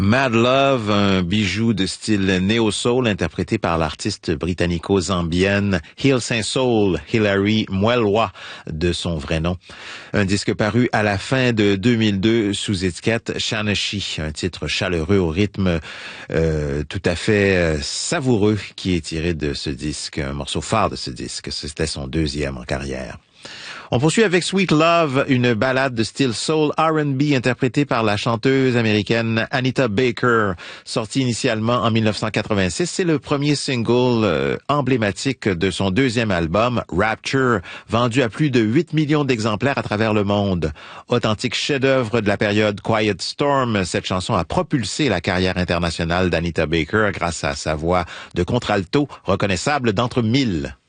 Mad Love, un bijou de style néo-soul interprété par l'artiste britannico-zambienne Hill Saint Soul, Hilary Mwelwa de son vrai nom. Un disque paru à la fin de 2002 sous étiquette Shanashi, un titre chaleureux au rythme tout à fait savoureux qui est tiré de ce disque, un morceau phare de ce disque. C'était son deuxième en carrière. On poursuit avec Sweet Love, une ballade de style soul R&B interprétée par la chanteuse américaine Anita Baker. Sortie initialement en 1986, c'est le premier single emblématique de son deuxième album, Rapture, vendu à plus de 8 millions d'exemplaires à travers le monde. Authentique chef-d'œuvre de la période Quiet Storm, cette chanson a propulsé la carrière internationale d'Anita Baker grâce à sa voix de contralto reconnaissable d'entre mille.